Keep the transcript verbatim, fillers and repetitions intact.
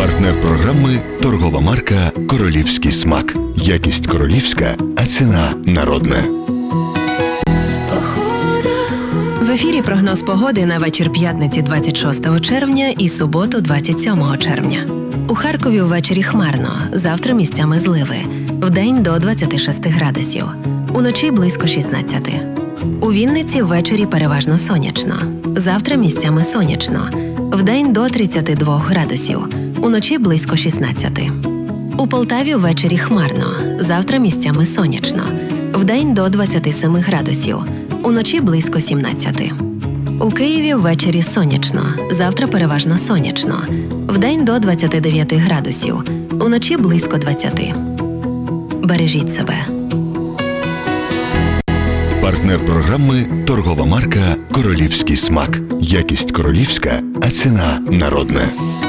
Партнер програми – торгова марка «Королівський смак». Якість королівська, а ціна народна. В ефірі прогноз погоди на вечір п'ятниці двадцять шостого червня і суботу двадцять сьомого червня. У Харкові увечері хмарно, завтра місцями зливи. Вдень до двадцяти шести градусів. Уночі близько шістнадцяти. У Вінниці ввечері переважно сонячно. Завтра місцями сонячно. Вдень до тридцяти двох градусів. Уночі близько шістнадцяти. У Полтаві ввечері хмарно. Завтра місцями сонячно. Вдень до двадцяти семи градусів. Уночі близько сімнадцяти. У Києві ввечері сонячно. Завтра переважно сонячно. Вдень до двадцяти дев'яти градусів. Уночі близько двадцяти. Бережіть себе. Партнер програми – торгова марка «Королівський смак». Якість королівська, а ціна народна.